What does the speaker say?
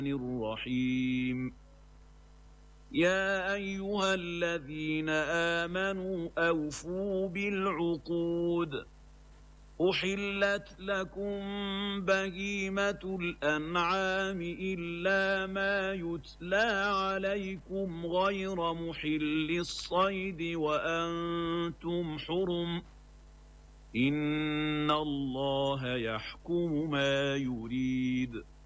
الرحيم يا أيها الذين آمنوا أوفوا بالعقود أحلت لكم بهيمة الأنعام إلا ما يتلى عليكم غير محل الصيد وأنتم حرم إن الله يحكم ما يريد